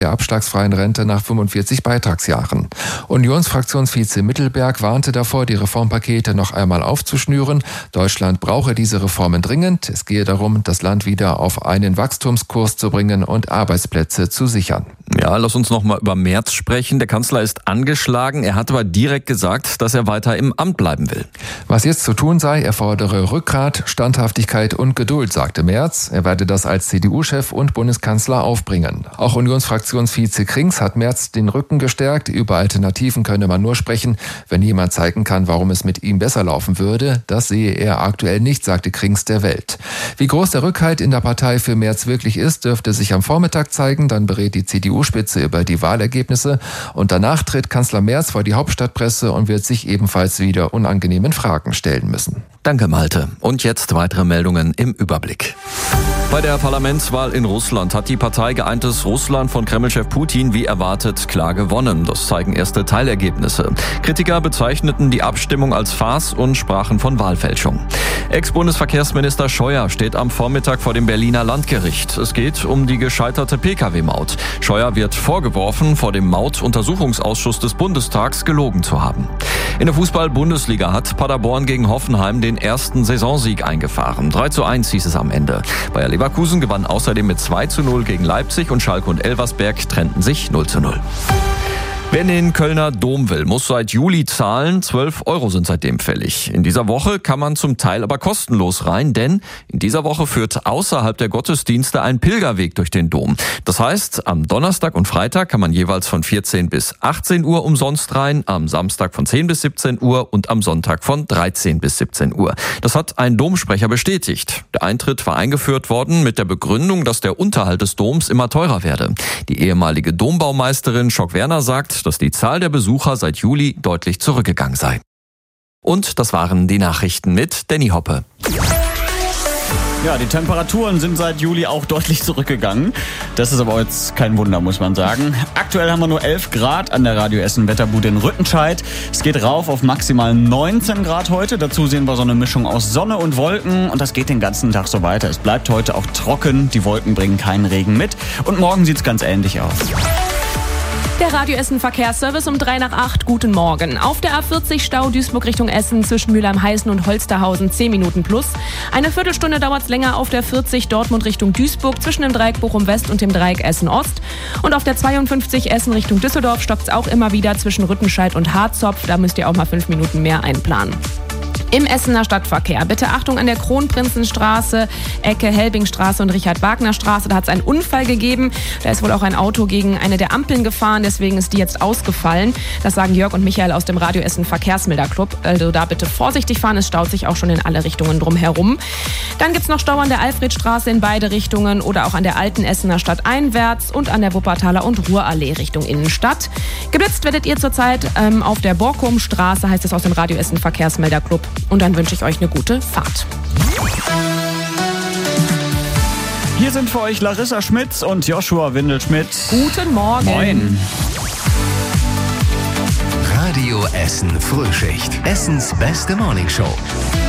der abschlagsfreien Rente nach 45 Beitragsjahren. Unionsfraktionsvize Mittelberg warnte davor, die Reformpakete noch einmal aufzuschnüren. Deutschland brauche diese Reformen dringend. Es gehe darum, das Land wieder auf einen Wachstumskurs zu bringen und Arbeitsplätze zu sichern. Ja, lass uns noch mal über Merz sprechen. Der Kanzler ist angeschlagen. Er hat aber direkt gesagt, dass er weiter im Amt bleiben will. Was jetzt zu tun sei, er fordere Rückgrat, Standhaftigkeit und Geduld, sagte Merz. Er werde das als CDU-Chef und Bundeskanzler aufbringen. Auch Unionsfraktionsvize Krings hat Merz den Rücken gestärkt. Über Alternativen könne man nur sprechen, wenn jemand zeigen kann, warum es mit ihm besser laufen würde. Das sehe er aktuell nicht, sagte Krings der Welt. Wie groß der Rückhalt in der Partei für Merz wirklich ist, dürfte sich am Vormittag zeigen. Dann berät die CDU-Spitze über die Wahlergebnisse. Und danach tritt Kanzler Merz vor die Hauptstadtpresse und wird sich ebenfalls wieder unangenehmen Fragen stellen müssen. Danke, Malte. Und jetzt weitere Meldungen im Überblick. Bei der Parlamentswahl in Russland hat die Partei Geeintes Russland von Kremlchef Putin wie erwartet klar gewonnen. Das zeigen erste Teilergebnisse. Kritiker bezeichneten die Abstimmung als Farce und sprachen von Wahlfälschung. Ex-Bundesverkehrsminister Scheuer steht am Vormittag vor dem Berliner Landgericht. Es geht um die gescheiterte Pkw-Maut. Scheuer wird vorgeworfen, vor dem Mautuntersuchungsausschuss des Bundestags gelogen zu haben. In der Fußball-Bundesliga hat Paderborn gegen Hoffenheim den ersten Saisonsieg eingefahren. 3:1 hieß es am Ende. Bayer Leverkusen gewann außerdem mit 2:0 gegen Leipzig und Schalke und Elversberg trennten sich 0:0. Wer in den Kölner Dom will, muss seit Juli zahlen. 12 € sind seitdem fällig. In dieser Woche kann man zum Teil aber kostenlos rein, denn in dieser Woche führt außerhalb der Gottesdienste ein Pilgerweg durch den Dom. Das heißt, am Donnerstag und Freitag kann man jeweils von 14 bis 18 Uhr umsonst rein, am Samstag von 10 bis 17 Uhr und am Sonntag von 13 bis 17 Uhr. Das hat ein Domsprecher bestätigt. Der Eintritt war eingeführt worden mit der Begründung, dass der Unterhalt des Doms immer teurer werde. Die ehemalige Dombaumeisterin Schock-Werner sagt, dass die Zahl der Besucher seit Juli deutlich zurückgegangen sei. Und das waren die Nachrichten mit Danny Hoppe. Ja, die Temperaturen sind seit Juli auch deutlich zurückgegangen. Das ist aber jetzt kein Wunder, muss man sagen. Aktuell haben wir nur 11 Grad an der Radio Essen Wetterbude in Rüttenscheid. Es geht rauf auf maximal 19 Grad heute. Dazu sehen wir so eine Mischung aus Sonne und Wolken. Und das geht den ganzen Tag so weiter. Es bleibt heute auch trocken. Die Wolken bringen keinen Regen mit. Und morgen sieht's ganz ähnlich aus. Der Radio Essen Verkehrsservice um 7:03. Guten Morgen. Auf der A40 Stau Duisburg Richtung Essen zwischen Mülheim-Heißen und Holsterhausen 10 Minuten plus. Eine Viertelstunde dauert es länger auf der 40 Dortmund Richtung Duisburg zwischen dem Dreieck Bochum West und dem Dreieck Essen Ost. Und auf der 52 Essen Richtung Düsseldorf stockt es auch immer wieder zwischen Rüttenscheid und Harzopf. Da müsst ihr auch mal 5 Minuten mehr einplanen. Im Essener Stadtverkehr. Bitte Achtung an der Kronprinzenstraße, Ecke Helbingstraße und Richard-Wagner-Straße. Da hat es einen Unfall gegeben. Da ist wohl auch ein Auto gegen eine der Ampeln gefahren. Deswegen ist die jetzt ausgefallen. Das sagen Jörg und Michael aus dem Radio Essen Verkehrsmelderclub. Also da bitte vorsichtig fahren. Es staut sich auch schon in alle Richtungen drumherum. Dann gibt es noch Stau an der Alfredstraße in beide Richtungen oder auch an der alten Essener Stadt einwärts und an der Wuppertaler und Ruhrallee Richtung Innenstadt. Geblitzt werdet ihr zurzeit auf der Borkumstraße, heißt es aus dem Radio Essen Verkehrsmelderclub. Und dann wünsche ich euch eine gute Fahrt. Hier sind für euch Larissa Schmitz und Joshua Windelschmidt. Guten Morgen. Moin. Radio Essen Frühschicht. Essens beste Morningshow.